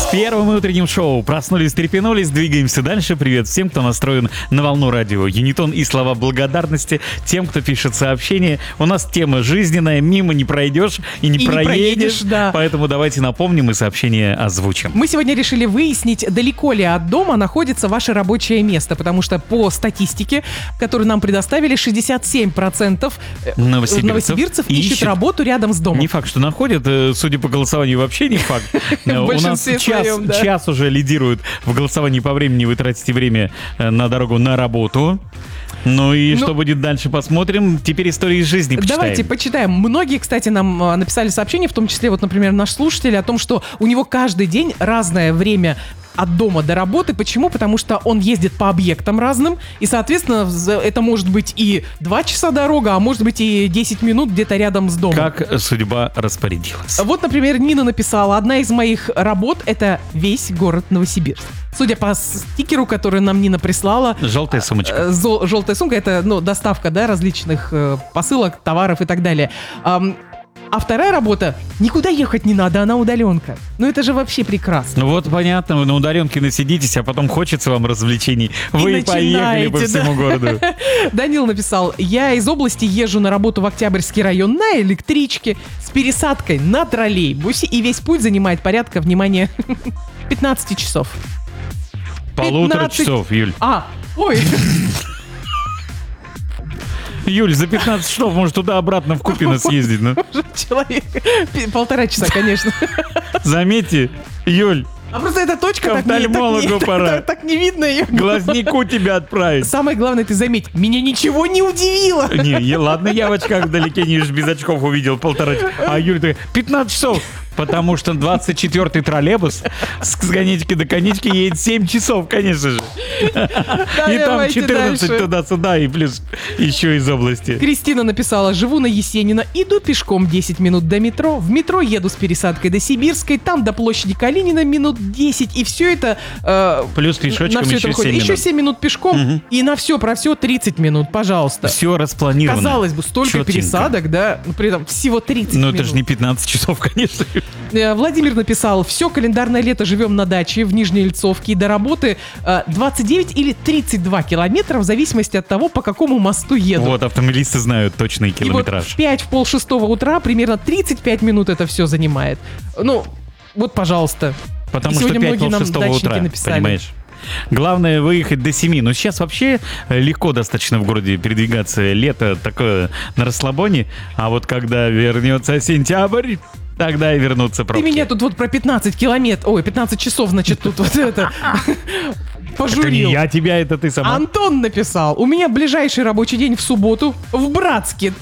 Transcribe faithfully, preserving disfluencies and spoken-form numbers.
С первым утренним шоу проснулись, трепенулись, двигаемся дальше. Привет всем, кто настроен на волну радио Юнитон, и слова благодарности тем, кто пишет сообщения. У нас тема жизненная, мимо не пройдешь и не И не проедешь. проедешь, да. Поэтому давайте напомним и сообщение озвучим. Мы сегодня решили выяснить, далеко ли от дома находится ваше рабочее место, потому что по статистике, которую нам предоставили, шестьдесят семь процентов Новосибирцев, новосибирцев ищут, ищут работу рядом с домом. Не факт, что находят, э, судя по голосованию, вообще не факт. Э, У нас большинстве час, своем, да. час уже лидирует в голосовании по времени. Вы тратите время э, на дорогу на работу. Ну и Ну, что будет дальше, посмотрим. Теперь истории из жизни почитаем. Давайте почитаем. Многие, кстати, нам а, написали сообщения, в том числе, вот, например, наш слушатель, о том, что у него каждый день разное время от дома до работы. Почему? Потому что он ездит по объектам разным, и, соответственно, в- это может быть и два часа дорога, а может быть и десять минут где-то рядом с домом. Как судьба распорядилась. Вот, например, Нина написала: одна из моих работ — это весь город Новосибирск. Судя по стикеру, который нам Нина прислала, Желтая сумочка. э, зо- желтая сумка — это, ну, доставка, да, различных э, посылок, товаров и так далее. Ам, а вторая работа — никуда ехать не надо, она удаленка. Ну это же вообще прекрасно. Ну вот понятно, вы на удаленке насидитесь, а потом хочется вам развлечений. Вы И поехали по начинаете, всему да. городу. Данил написал: я из области езжу на работу в Октябрьский район на электричке с пересадкой на троллейбусе, и весь путь занимает порядка, внимание, пятнадцать часов. Полутора пятнадцать часов, Юль. А, ой, Юль, за пятнадцать часов может туда-обратно в Купино съездить. Ну. человек, пи- полтора часа, конечно. Заметьте, Юль, А просто эта точка К так не, так, не, офтальмологу так- пора. так- так не видно ее. глазнику тебя отправить. Самое главное, ты заметь, меня ничего не удивило. Не, я- ладно, я в очках вдалеке не без очков увидел полтора часа. А Юль такая, пятнадцать часов. Потому что двадцать четвёртый троллейбус с конечки до конечки едет семь часов, конечно же. И там давайте четырнадцать дальше. туда-сюда, и плюс еще из области. Кристина написала: живу на Есенина, иду пешком десять минут до метро, в метро еду с пересадкой до Сибирской, там до площади Калинина минут десять, и все это... э, Плюс пешочком на все еще это выходит. семь Еще минут. семь минут пешком, и на все про все тридцать минут, пожалуйста. Все распланировано. Казалось бы, столько Чётенько. пересадок, да, но при этом всего тридцать Но минут. это же не пятнадцать часов, конечно. Э, Владимир написал: все календарное лето живем на даче в Нижней Ильцовке, и до работы э, двадцать девять или тридцать два километра, в зависимости от того, по какому мосту еду. Вот, автомобилисты знают точный И вот километраж. в пять, в полшестого утра примерно тридцать пять минут это все занимает. Ну, вот, пожалуйста. Потому И что сегодня пять многие нам шестого дачники утра, написали. понимаешь? Главное выехать до семи. Но сейчас вообще э, легко достаточно в городе передвигаться. Лето такое на расслабоне. А вот когда вернется сентябрь, тогда и вернутся Ты пробки. меня тут вот про пятнадцать километров, ой, пятнадцать часов, значит, тут вот это Это не пожурил. я тебя, это ты сама. Антон написал: у меня ближайший рабочий день в субботу в Братске.